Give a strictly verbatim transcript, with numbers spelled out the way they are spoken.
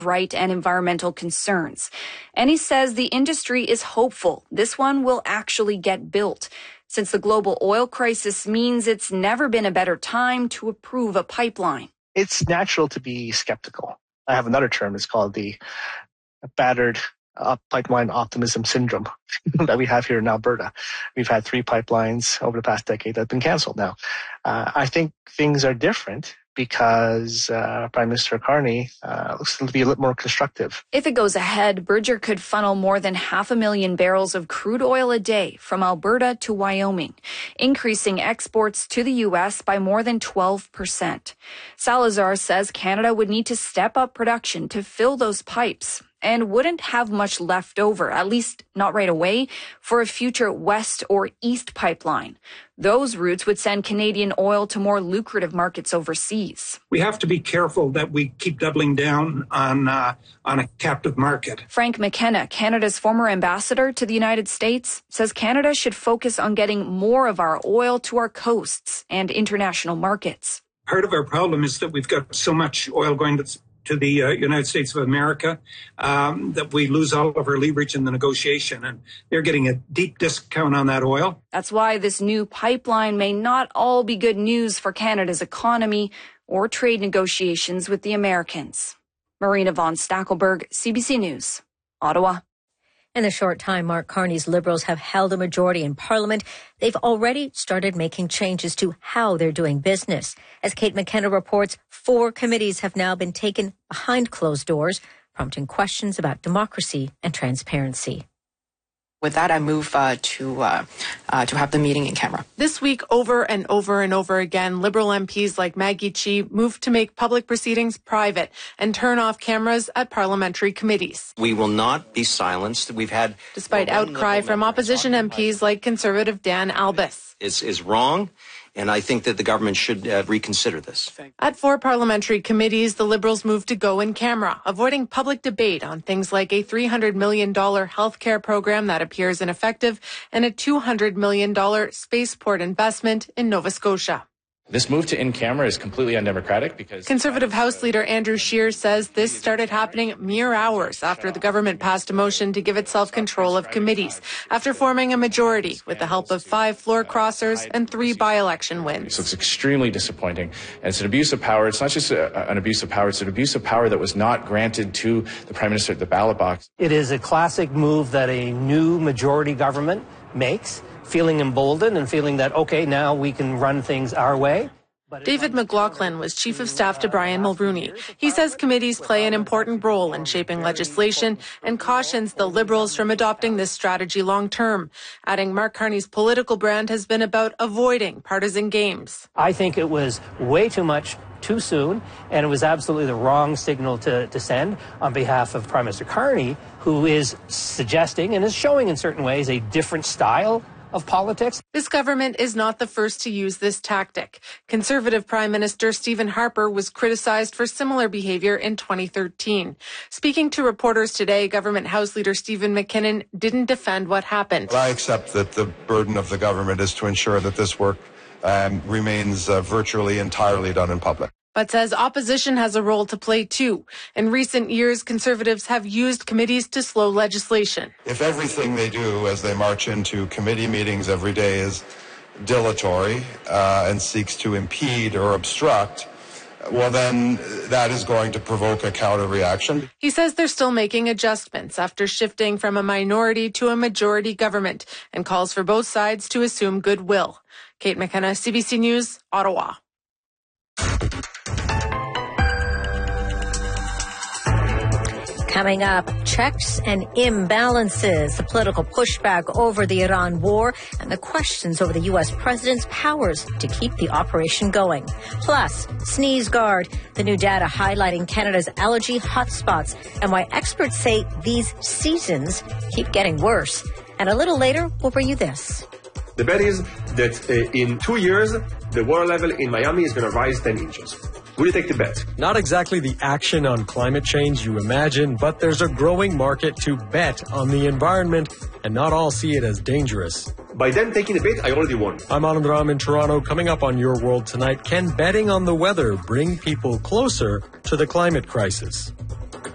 right and environmental concerns. And he says the industry is hopeful this one will actually get built, since the global oil crisis means it's never been a better time to approve a pipeline. It's natural to be skeptical. I have another term. It's called the battered uh, pipeline optimism syndrome that we have here in Alberta. We've had three pipelines over the past decade that have been canceled now. Uh, I think things are different because uh, Prime Minister Carney uh, looks to be a little more constructive. If it goes ahead, Bridger could funnel more than half a million barrels of crude oil a day from Alberta to Wyoming, increasing exports to the U S by more than twelve percent. Salazar says Canada would need to step up production to fill those pipes and wouldn't have much left over, at least not right away, for a future west or east pipeline. Those routes would send Canadian oil to more lucrative markets overseas. We have to be careful that we keep doubling down on uh, on a captive market. Frank McKenna, Canada's former ambassador to the United States, says Canada should focus on getting more of our oil to our coasts and international markets. Part of our problem is that we've got so much oil going to to the uh, United States of America, um, that we lose all of our leverage in the negotiation. And they're getting a deep discount on that oil. That's why this new pipeline may not all be good news for Canada's economy or trade negotiations with the Americans. Marina von Stackelberg, C B C News, Ottawa. In the short time Mark Carney's Liberals have held a majority in Parliament, they've already started making changes to how they're doing business. As Kate McKenna reports, four committees have now been taken behind closed doors, prompting questions about democracy and transparency. With that, I move uh, to uh, uh, to have the meeting in camera. This week, over and over and over again, Liberal M Ps like Maggie Chee moved to make public proceedings private and turn off cameras at parliamentary committees. We will not be silenced. We've had... Despite outcry from opposition M Ps like Conservative Dan Albus. Is, is wrong. And I think that the government should uh, reconsider this. At four parliamentary committees, the Liberals moved to go in camera, avoiding public debate on things like a three hundred million dollars health care program that appears ineffective and a two hundred million dollars spaceport investment in Nova Scotia. This move to in-camera is completely undemocratic because... Conservative House Leader Andrew Scheer says this started happening mere hours after the government passed a motion to give itself control of committees, after forming a majority with the help of five floor crossers and three by-election wins. So it's extremely disappointing. And it's an abuse of power. It's not just a, an abuse of power. It's an abuse of power that was not granted to the Prime Minister at the ballot box. It is a classic move that a new majority government makes, feeling emboldened and feeling that, okay, now we can run things our way. David McLaughlin was Chief of Staff to Brian Mulroney. He says committees play an important role in shaping legislation and cautions the Liberals from adopting this strategy long term, adding Mark Carney's political brand has been about avoiding partisan games. I think it was way too much too soon, and it was absolutely the wrong signal to, to send on behalf of Prime Minister Carney, who is suggesting and is showing in certain ways a different style of politics. This government is not the first to use this tactic. Conservative Prime Minister Stephen Harper was criticized for similar behavior in twenty thirteen. Speaking to reporters today, Government House Leader Stephen McKinnon didn't defend what happened. Well, I accept that the burden of the government is to ensure that this work um, remains uh, virtually entirely done in public. But says opposition has a role to play too. In recent years, Conservatives have used committees to slow legislation. If everything they do as they march into committee meetings every day is dilatory uh, and seeks to impede or obstruct, well, then that is going to provoke a counter reaction. He says they're still making adjustments after shifting from a minority to a majority government and calls for both sides to assume goodwill. Kate McKenna, C B C News, Ottawa. Coming up, checks and imbalances, the political pushback over the Iran war, and the questions over the U S president's powers to keep the operation going. Plus, Sneeze Guard, the new data highlighting Canada's allergy hotspots and why experts say these seasons keep getting worse. And a little later, we'll bring you this. The bet is that uh, in two years, the water level in Miami is going to rise ten inches. Will you take the bet? Not exactly the action on climate change you imagine, but there's a growing market to bet on the environment, and not all see it as dangerous. By them taking the bet, I already won. I'm Anand Ram in Toronto. Coming up on Your World Tonight, can betting on the weather bring people closer to the climate crisis?